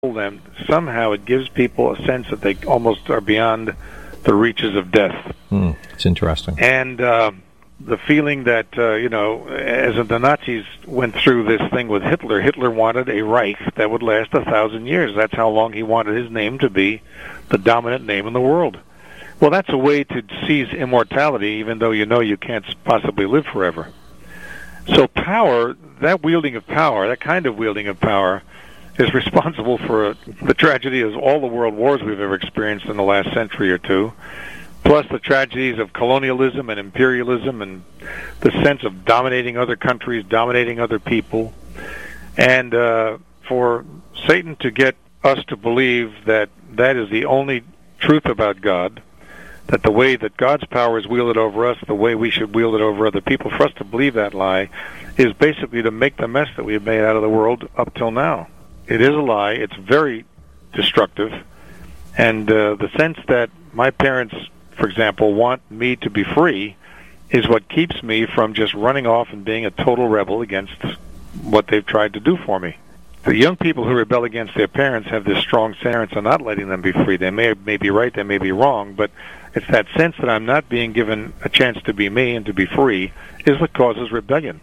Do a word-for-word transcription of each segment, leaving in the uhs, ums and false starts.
them, somehow it gives people a sense that they almost are beyond the reaches of death. Mm, it's interesting. And uh, the feeling that, uh, you know, as the Nazis went through this thing with Hitler, Hitler wanted a Reich that would last a thousand years. That's how long he wanted his name to be the dominant name in the world. Well, that's a way to seize immortality, even though you know you can't possibly live forever. So power, that wielding of power, that kind of wielding of power, is responsible for uh, the tragedy of all the world wars we've ever experienced in the last century or two, plus the tragedies of colonialism and imperialism and the sense of dominating other countries, dominating other people, and uh, for Satan to get us to believe that that is the only truth about God, that the way that God's power is wielded over us, the way we should wield it over other people, for us to believe that lie is basically to make the mess that we've made out of the world up till now. It is a lie. It's very destructive. And uh, the sense that my parents, for example, want me to be free is what keeps me from just running off and being a total rebel against what they've tried to do for me. The young people who rebel against their parents have this strong sense of not letting them be free. They may, may be right, they may be wrong, but it's that sense that I'm not being given a chance to be me and to be free is what causes rebellion.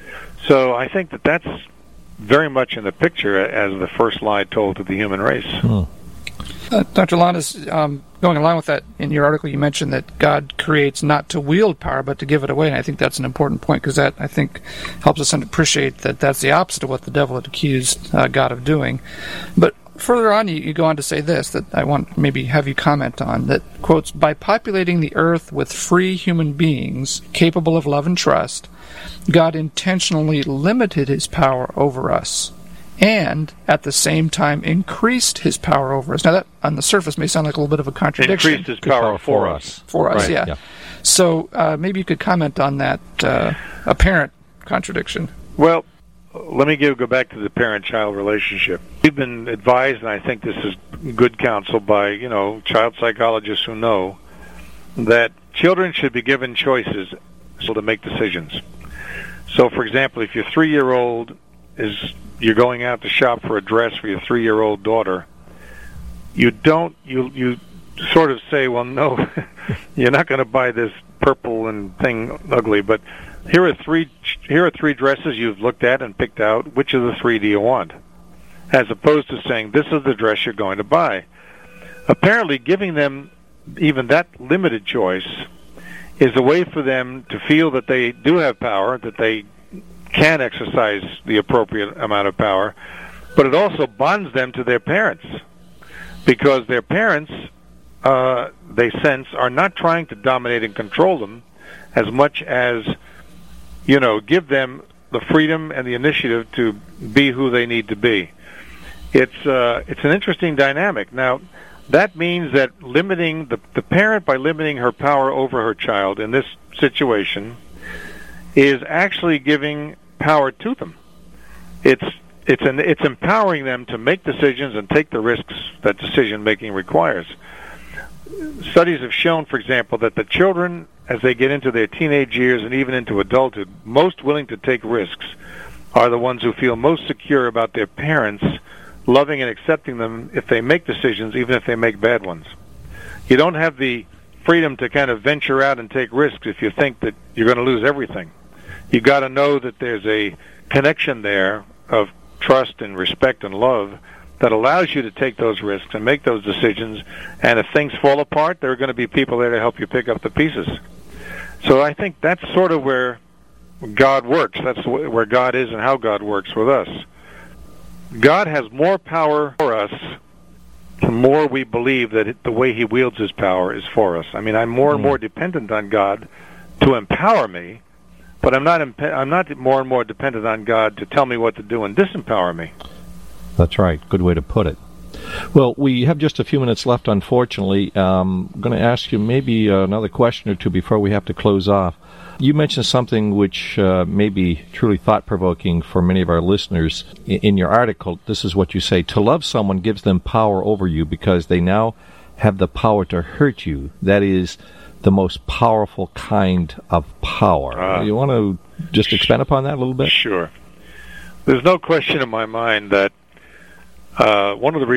So I think that that's very much in the picture as the first lie told to the human race. Hmm. Uh, Doctor Lowndes, um, going along with that, in your article you mentioned that God creates not to wield power but to give it away, and I think that's an important point because that, I think, helps us appreciate that that's the opposite of what the devil had accused uh, God of doing. But further on, you, you go on to say this, that I want maybe have you comment on, that, quotes, by populating the earth with free human beings capable of love and trust, God intentionally limited his power over us and, at the same time, increased his power over us. Now, that, on the surface, may sound like a little bit of a contradiction. Increased his power, power for us. For us, right. yeah. yeah. So uh, maybe you could comment on that uh, apparent contradiction. Well, let me give, go back to the parent-child relationship. We've been advised, and I think this is good counsel by, you know, child psychologists who know, that children should be given choices to make decisions. So, for example, if your three-year-old is, you're going out to shop for a dress for your three-year-old daughter, you don't, you you sort of say, well, no, you're not going to buy this purple and thing ugly, but here are three here are three dresses you've looked at and picked out. Which of the three do you want? As opposed to saying, this is the dress you're going to buy. Apparently, giving them even that limited choice is a way for them to feel that they do have power, that they can exercise the appropriate amount of power, but it also bonds them to their parents, because their parents, uh, they sense, are not trying to dominate and control them as much as, you know, give them the freedom and the initiative to be who they need to be. It's uh, it's an interesting dynamic. Now, that means that limiting the, the parent by limiting her power over her child in this situation is actually giving power to them. It's it's an, it's empowering them to make decisions and take the risks that decision making requires. Studies have shown, for example, that the children, as they get into their teenage years and even into adulthood, most willing to take risks are the ones who feel most secure about their parents loving and accepting them if they make decisions, even if they make bad ones. You don't have the freedom to kind of venture out and take risks if you think that you're going to lose everything. You got to know that there's a connection there of trust and respect and love that allows you to take those risks and make those decisions, and if things fall apart, there are going to be people there to help you pick up the pieces. So I think that's sort of where God works. That's where God is and how God works with us. God has more power for us the more we believe that it, the way he wields his power is for us. I mean, I'm more mm. and more dependent on God to empower me, but I'm not imp- I'm not more and more dependent on God to tell me what to do and disempower me. That's right. Good way to put it. Well, we have just a few minutes left, unfortunately. Um, I'm going to ask you maybe another question or two before we have to close off. You mentioned something which uh, may be truly thought-provoking for many of our listeners. In, in your article, this is what you say: to love someone gives them power over you because they now have the power to hurt you. That is the most powerful kind of power. Uh, you want to just expand upon that a little bit? Sure. There's no question in my mind that uh, one of the reasons